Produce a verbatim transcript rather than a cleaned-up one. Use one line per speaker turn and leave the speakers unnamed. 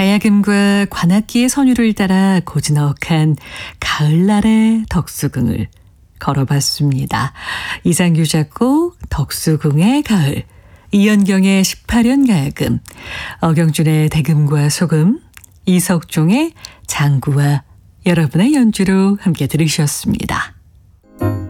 가야금과 관악기의 선율을 따라 고즈넉한 가을날의 덕수궁을 걸어봤습니다. 이상규 작곡 덕수궁의 가을, 이연경의 십팔 연 가야금, 어경준의 대금과 소금, 이석종의 장구와 여러분의 연주로 함께 들으셨습니다.